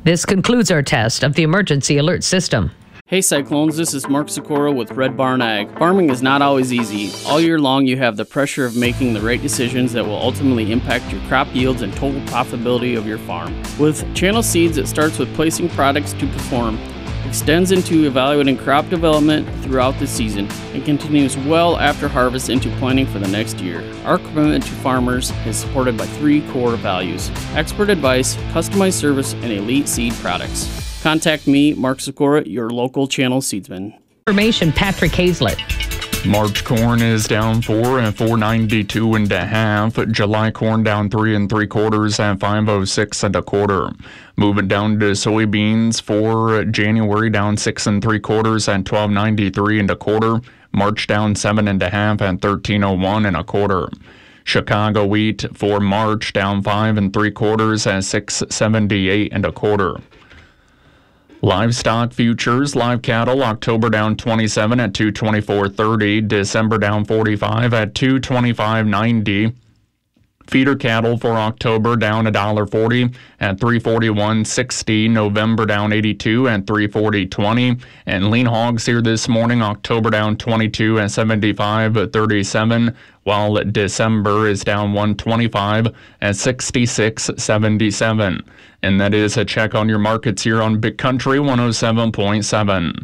This concludes our test of the emergency alert system. Hey Cyclones, this is Mark Sikora with Red Barn Ag. Farming is not always easy. All year long you have the pressure of making the right decisions that will ultimately impact your crop yields and total profitability of your farm. With Channel Seeds, it starts with placing products to perform, extends into evaluating crop development throughout the season, and continues well after harvest into planning for the next year. Our commitment to farmers is supported by 3 core values: expert advice, customized service, and elite seed products. Contact me, Mark Sikora, your local Channel Seedsman. Information, Patrick Hazlett. March corn is down 4 at 492 1/2. July corn down 3 3/4 at 506 1/4. Moving down to soybeans for January, down 6 3/4 at 1293 1/4. March down 7 1/2 at 1301 1/4. Chicago wheat for March down 5 3/4 at 678 1/4. Livestock futures, live cattle, October down 27 at 224.30, December down 45 at 225.90. Feeder cattle for October down $1.40 at 341.60, November down 82 at 340.20, and lean hogs here this morning, October down 22 at 75.37, while December is down 125 at 66.77. And that is a check on your markets here on Big Country 107.7.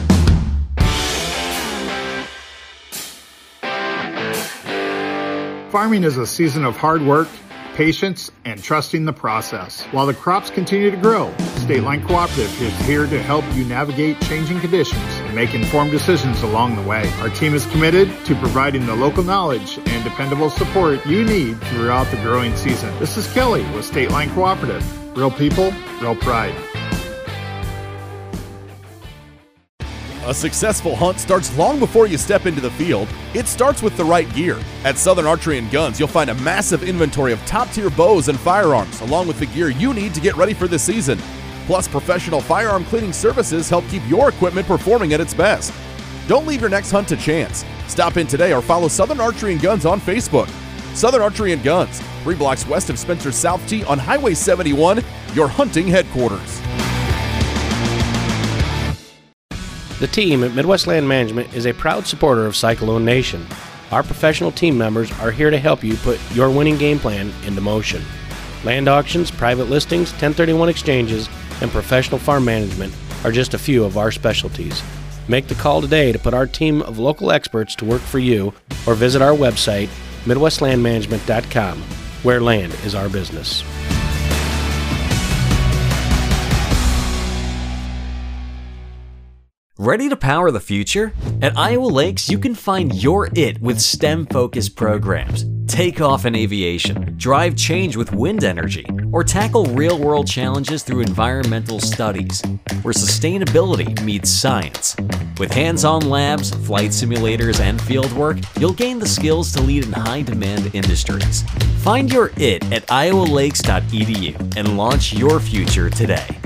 Farming is a season of hard work, patience, and trusting the process. While the crops continue to grow, State Line Cooperative is here to help you navigate changing conditions and make informed decisions along the way. Our team is committed to providing the local knowledge and dependable support you need throughout the growing season. This is Kelly with State Line Cooperative. Real people, real pride. A successful hunt starts long before you step into the field. It starts with the right gear. At Southern Archery and Guns, you'll find a massive inventory of top-tier bows and firearms, along with the gear you need to get ready for the season. Plus, professional firearm cleaning services help keep your equipment performing at its best. Don't leave your next hunt to chance. Stop in today or follow Southern Archery and Guns on Facebook. Southern Archery and Guns, 3 blocks west of Spencer South T on Highway 71, your hunting headquarters. The team at Midwest Land Management is a proud supporter of Cyclone Nation. Our professional team members are here to help you put your winning game plan into motion. Land auctions, private listings, 1031 exchanges, and professional farm management are just a few of our specialties. Make the call today to put our team of local experts to work for you, or visit our website, MidwestLandManagement.com, where land is our business. Ready to power the future? At Iowa Lakes, you can find your it with STEM-focused programs. Take off in aviation, drive change with wind energy, or tackle real-world challenges through environmental studies, where sustainability meets science. With hands-on labs, flight simulators, and fieldwork, you'll gain the skills to lead in high-demand industries. Find your it at iowalakes.edu and launch your future today.